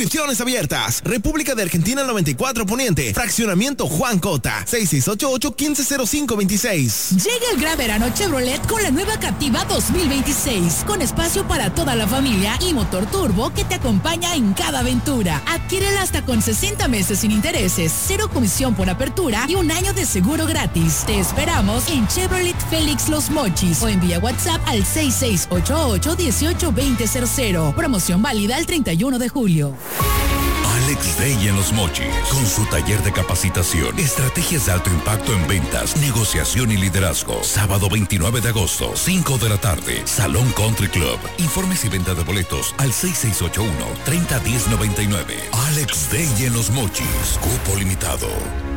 Inscripciones abiertas. República de Argentina 94 Poniente. Fraccionamiento Juan Cota. 6688-150526. Llega el gran verano Chevrolet con la nueva Captiva 2026. Con espacio para toda la familia y motor turbo que te acompaña en cada aventura. Adquiérela hasta con 60 meses sin intereses, 0 comisión por apertura y 1 año de seguro gratis. Te esperamos en Chevrolet Félix Los Mochis o envía WhatsApp al 6688-182000. Promoción válida el 31 de julio. Alex Day en Los Mochis, con su taller de capacitación, estrategias de alto impacto en ventas, negociación y liderazgo. Sábado 29 de agosto, 5 de la tarde, Salón Country Club. Informes y venta de boletos al 6681-301099. Alex Day en Los Mochis, cupo limitado.